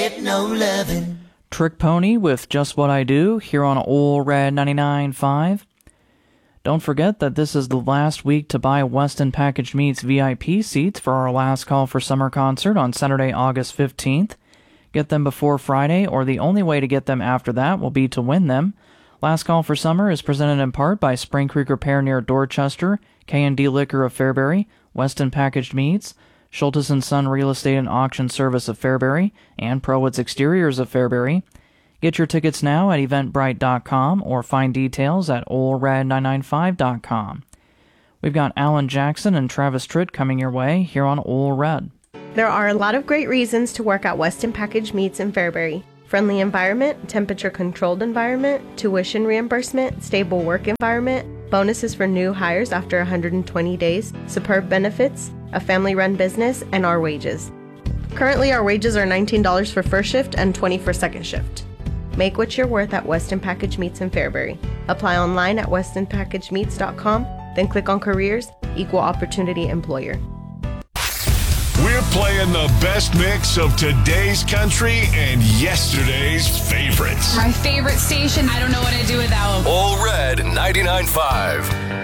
No lovin'. Trick Pony with Just What I Do here on Ole Red 99.5. Don't forget that this is the last week to buy Weston Packaged Meats VIP seats for our Last Call for Summer concert on Saturday, August 15th. Get them before Friday, or the only way to get them after that will be to win them. Last Call for Summer is presented in part by Spring Creek Repair near Dorchester, K&D Liquor of Fairbury, Weston Packaged Meats, Schultes & Son Real Estate and Auction Service of Fairbury, and ProWoods Exteriors of Fairbury. Get your tickets now at eventbrite.com or find details at olred995.com. We've got Alan Jackson and Travis Tritt coming your way here on Ole Red. There are a lot of great reasons to work at Weston Packaged Meats in Fairbury. Friendly environment, temperature-controlled environment, tuition reimbursement, stable work environment, bonuses for new hires after 120 days, superb benefits, a family-run business, and our wages. Currently, our wages are $19 for first shift and $20 for second shift. Make what you're worth at Weston Packaged Meats in Fairbury. Apply online at westonpackagemeats.com, then click on Careers, Equal Opportunity Employer. We're playing the best mix of today's country and yesterday's favorites. My favorite station. I don't know what I'd do without them. Ole Red 99.5.